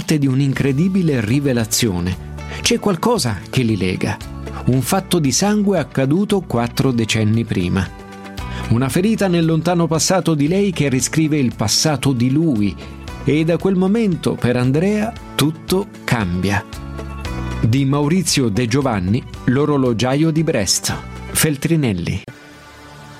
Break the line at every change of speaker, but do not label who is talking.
parte di un'incredibile rivelazione. C'è qualcosa che li lega. Un fatto di sangue accaduto 4 decenni prima. Una ferita nel lontano passato di lei che riscrive il passato di lui. E da quel momento per Andrea tutto cambia. Di Maurizio De Giovanni, L'orologiaio di Brest. Feltrinelli.